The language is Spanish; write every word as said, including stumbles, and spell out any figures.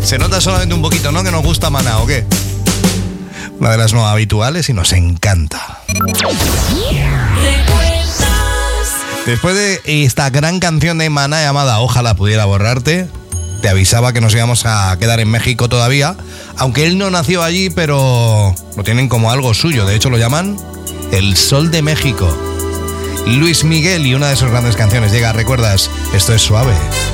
Se nota solamente un poquito, ¿no? Que nos gusta Maná, ¿o qué? Una de las no habituales y nos encanta. Después de esta gran canción de Maná llamada Ojalá pudiera borrarte, te avisaba que nos íbamos a quedar en México todavía, aunque él no nació allí, pero lo tienen como algo suyo. De hecho, lo llaman el Sol de México. Luis Miguel, y una de sus grandes canciones llega, ¿recuerdas? Esto es Suave.